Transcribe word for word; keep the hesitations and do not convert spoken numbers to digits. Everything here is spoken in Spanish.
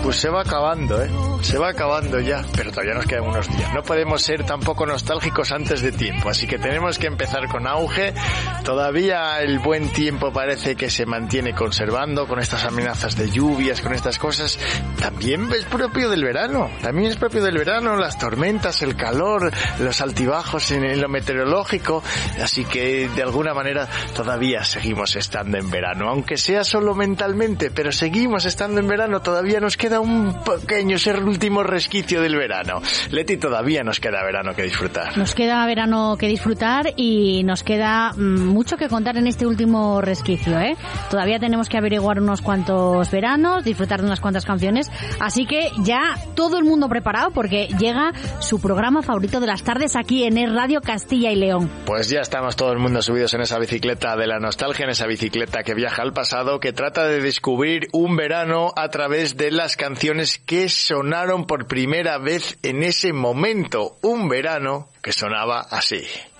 Pues se va acabando, ¿eh? Se va acabando ya, pero todavía nos quedan unos días. No podemos ser tampoco nostálgicos antes de tiempo, así que tenemos que empezar con auge. Todavía el buen tiempo parece que se mantiene conservando con estas amenazas de lluvias, con estas cosas. También es propio del verano, también es propio del verano, las tormentas, el calor, los altibajos en lo meteorológico, así que de alguna manera todavía seguimos estando en verano, aunque sea solo mentalmente, pero seguimos estando en verano, todavía nos queda un pequeño, ser el último resquicio del verano. Leti, todavía nos queda verano que disfrutar. Nos queda verano que disfrutar y nos queda mmm, mucho que contar en este último resquicio, ¿eh? Todavía tenemos que averiguar unos cuantos veranos, disfrutar de unas cuantas canciones, así que ya todo el mundo preparado porque llega su programa favorito de las tardes aquí en Es Radio Castilla y León. Pues ya estamos todo el mundo subidos en esa bicicleta de la nostalgia, en esa bicicleta que viaja al pasado, que trata de descubrir un verano a través de las canciones que sonaron por primera vez en ese momento. Un verano que sonaba así.